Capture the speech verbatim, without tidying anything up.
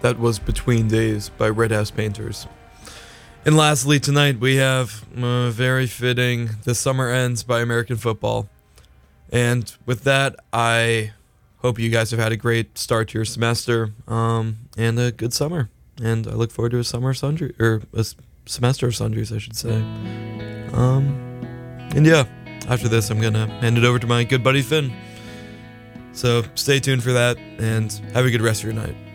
That was Between Days by Red House Painters. And lastly, tonight we have uh, very fitting The Summer Ends by American Football. And with that, I hope you guys have had a great start to your semester um, and a good summer. And I look forward to a summer of sundry, or a s- semester of sundries, I should say. Um, and yeah, after this, I'm going to hand it over to my good buddy Finn. So stay tuned for that and have a good rest of your night.